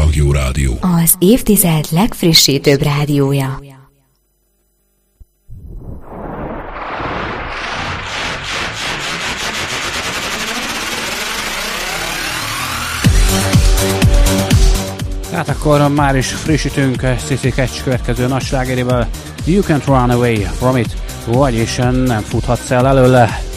Csillag Rádió. Az évtized legfrissítőbb rádiója. Tehát akkor már is frissítünk Sissy Catch következő nagy slágerével. You can't run away from it, vagyis nem futhatsz el előle.